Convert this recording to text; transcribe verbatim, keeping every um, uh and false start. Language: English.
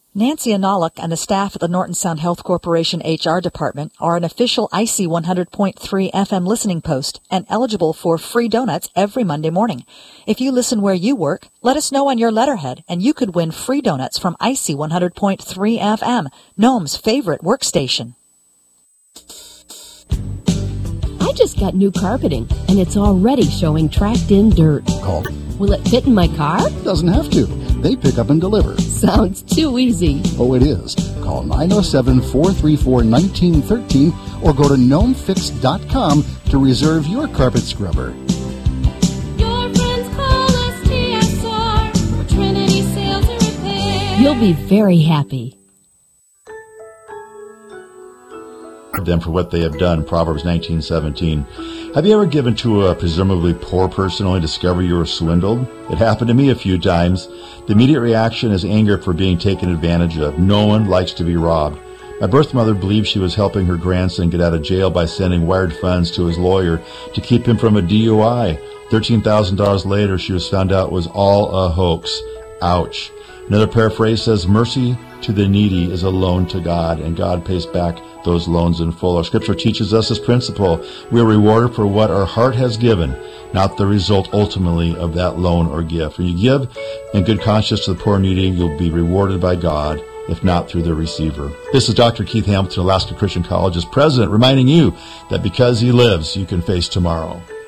Nancy Analik and the staff at the Norton Sound Health Corporation H R Department are an official I C one hundred point three F M listening post and eligible for free donuts every Monday morning. If you listen where you work, let us know on your letterhead and you could win free donuts from I C one hundred point three F M, Nome's favorite workstation. I just got new carpeting, and it's already showing tracked-in dirt. Call. Will it fit in my car? Doesn't have to. They pick up and deliver. Sounds too easy. Oh, it is. Call nine oh seven, four three four, one nine one three or go to gnome fix dot com to reserve your carpet scrubber. Your friends call us T S R for Trinity Sales and Repair. You'll be very happy. Them for what they have done, Proverbs nineteen seventeen. Have you ever given to a presumably poor person only to discover you were swindled? It happened to me a few times. The immediate reaction is anger for being taken advantage of. No one likes to be robbed. My birth mother believed she was helping her grandson get out of jail by sending wired funds to his lawyer to keep him from a D U I. thirteen thousand dollars later, she was found out it was all a hoax. Ouch. Another paraphrase says, mercy to the needy is a loan to God, and God pays back those loans in full. Our scripture teaches us this principle. We are rewarded for what our heart has given, not the result ultimately of that loan or gift. When you give in good conscience to the poor and needy, you'll be rewarded by God, if not through the receiver. This is Doctor Keith Hamilton, Alaska Christian College's president, reminding you that because he lives, you can face tomorrow.